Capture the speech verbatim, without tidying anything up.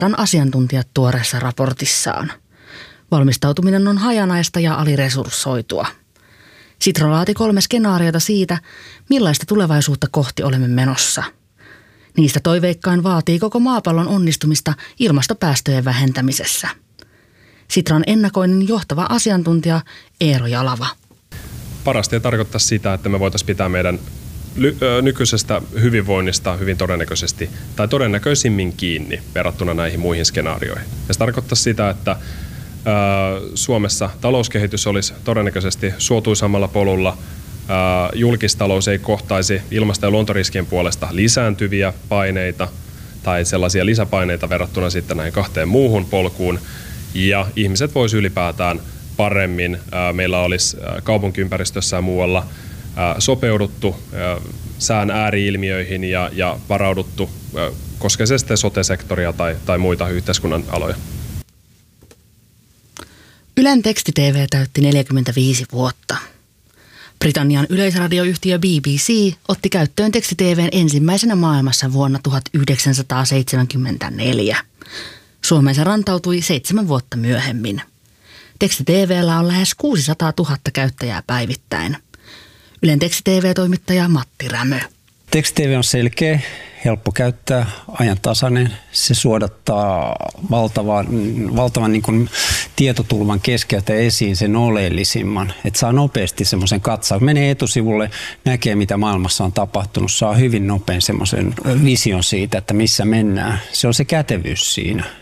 Sitran asiantuntijat tuoreessa raportissaan. Valmistautuminen on hajanaista ja aliresurssoitua. Sitra laati kolme skenaariota siitä, millaista tulevaisuutta kohti olemme menossa. Niistä toiveikkain vaatii koko maapallon onnistumista ilmastopäästöjen vähentämisessä. Sitran ennakoinnin johtava asiantuntija Eero Jalava. Parasta tarkoittaa sitä, että me voitaisiin pitää meidän nykyisestä hyvinvoinnista hyvin todennäköisesti tai todennäköisimmin kiinni verrattuna näihin muihin skenaarioihin. Ja se tarkoittaa sitä, että Suomessa talouskehitys olisi todennäköisesti suotuisammalla polulla, julkistalous ei kohtaisi ilmasto- ja luontoriskien puolesta lisääntyviä paineita tai sellaisia lisäpaineita verrattuna sitten näihin kahteen muuhun polkuun, ja ihmiset voisi ylipäätään paremmin, meillä olisi kaupunkiympäristössä ja muualla sopeuduttu sään ääriilmiöihin ja, ja varauduttu, koskee se sitten sote-sektoria tai, tai muita yhteiskunnan aloja. Ylen teksti-tv täytti neljäkymmentäviisi vuotta. Britannian yleisradioyhtiö B B C otti käyttöön teksti-tv:n ensimmäisenä maailmassa vuonna tuhatyhdeksänsataaseitsemänkymmentäneljä. Suomeen se rantautui seitsemän vuotta myöhemmin. Teksti-tv:llä on lähes kuusisataatuhatta käyttäjää päivittäin. Ylen teksti-tv-toimittaja Matti Rämö. Teksti-tv on selkeä, helppo käyttää, ajantasainen. Se suodattaa valtavan, valtavan niin kuin tietotulvan keskeltä esiin sen oleellisimman. Että saa nopeasti semmoisen katsauksen. Menee etusivulle, näkee mitä maailmassa on tapahtunut. Saa hyvin nopein semmoisen vision siitä, että missä mennään. Se on se kätevyys siinä.